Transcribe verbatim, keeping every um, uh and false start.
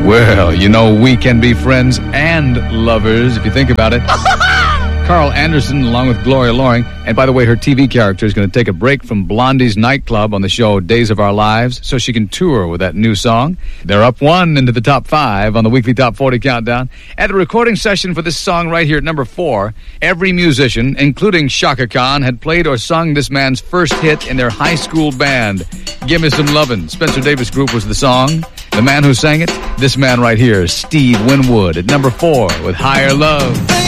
Well, you know, we can be friends and lovers if you think about it. Carl Anderson, along with Gloria Loring. And by the way, her T V character is going to take a break from Blondie's nightclub on the show Days of Our Lives so she can tour with that new song. They're up one into the top five on the weekly Top forty Countdown. At the recording session for this song right here at number four, every musician, including Chaka Khan, had played or sung this man's first hit in their high school band. Give Me Some Lovin'. Spencer Davis Group was the song. The man who sang it, this man right here, Steve Winwood, at number four with Higher Love.